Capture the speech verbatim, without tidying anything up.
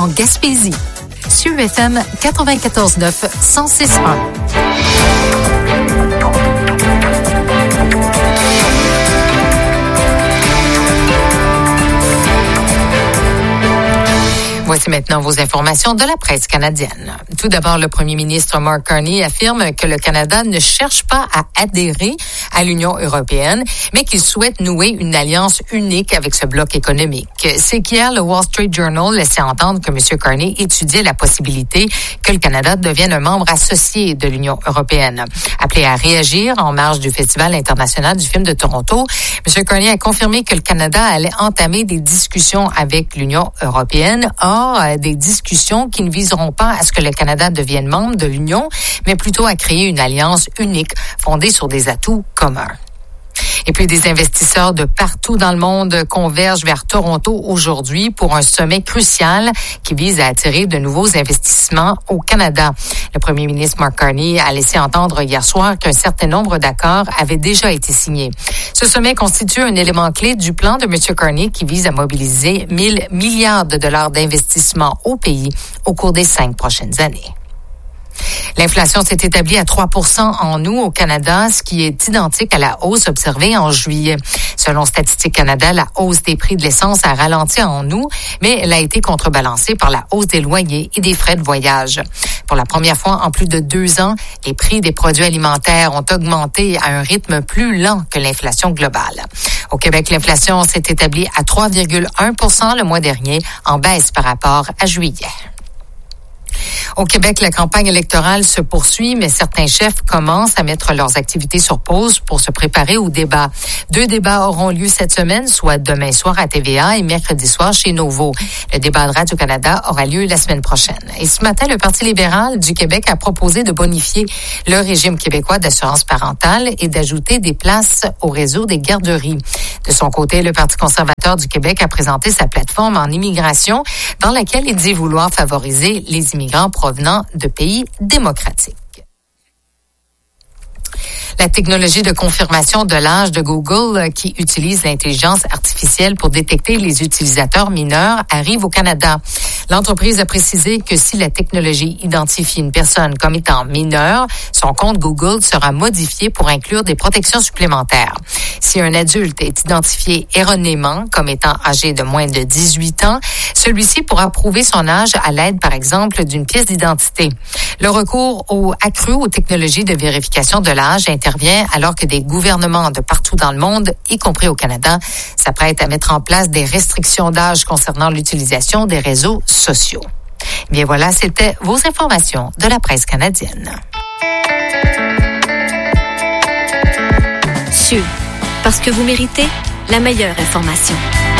en Gaspésie. S U F M quatre-vingt-quatorze neuf, cent six point un. Voici maintenant vos informations de la presse canadienne. Tout d'abord, le premier ministre Mark Carney affirme que le Canada ne cherche pas à adhérer à l'Union européenne, mais qu'il souhaite nouer une alliance unique avec ce bloc économique. C'est qu'hier, le Wall Street Journal laissait entendre que M. Carney étudiait la possibilité que le Canada devienne un membre associé de l'Union européenne. Appelé à réagir en marge du Festival international du film de Toronto, M. Carney a confirmé que le Canada allait entamer des discussions avec l'Union européenne. Or, des discussions qui ne viseront pas à ce que le Canada devienne membre de l'Union, mais plutôt à créer une alliance unique fondée sur des atouts communs. Et puis, des investisseurs de partout dans le monde convergent vers Toronto aujourd'hui pour un sommet crucial qui vise à attirer de nouveaux investissements au Canada. Le premier ministre Mark Carney a laissé entendre hier soir qu'un certain nombre d'accords avaient déjà été signés. Ce sommet constitue un élément clé du plan de M. Carney qui vise à mobiliser mille milliards de dollars d'investissement au pays au cours des cinq prochaines années. L'inflation s'est établie à trois pour cent en août au Canada, ce qui est identique à la hausse observée en juillet. Selon Statistique Canada, la hausse des prix de l'essence a ralenti en août, mais elle a été contrebalancée par la hausse des loyers et des frais de voyage. Pour la première fois en plus de deux ans, les prix des produits alimentaires ont augmenté à un rythme plus lent que l'inflation globale. Au Québec, l'inflation s'est établie à trois virgule un pour cent le mois dernier, en baisse par rapport à juillet. Au Québec, la campagne électorale se poursuit, mais certains chefs commencent à mettre leurs activités sur pause pour se préparer au débat. Deux débats auront lieu cette semaine, soit demain soir à T V A et mercredi soir chez Novo. Le débat de Radio-Canada aura lieu la semaine prochaine. Et ce matin, le Parti libéral du Québec a proposé de bonifier le régime québécois d'assurance parentale et d'ajouter des places au réseau des garderies. De son côté, le Parti conservateur du Québec a présenté sa plateforme en immigration dans laquelle il dit vouloir favoriser les immigrants provenant de pays démocratiques. La technologie de confirmation de l'âge de Google, qui utilise l'intelligence artificielle pour détecter les utilisateurs mineurs, arrive au Canada. L'entreprise a précisé que si la technologie identifie une personne comme étant mineure, son compte Google sera modifié pour inclure des protections supplémentaires. Si un adulte est identifié erronément comme étant âgé de moins de dix-huit ans, celui-ci pourra prouver son âge à l'aide, par exemple, d'une pièce d'identité. Le recours au accru aux technologies de vérification de l'âge intervient alors que des gouvernements de partout dans le monde, y compris au Canada, s'apprêtent à mettre en place des restrictions d'âge concernant l'utilisation des réseaux sociaux. Bien voilà, c'était vos informations de la presse canadienne. S U, parce que vous méritez la meilleure information.